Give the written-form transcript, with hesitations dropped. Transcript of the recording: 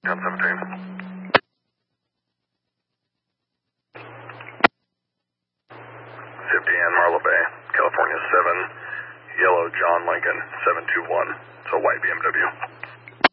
1017. 50 and Marlow Bay, California 7, yellow John Lincoln 721. It's a white BMW.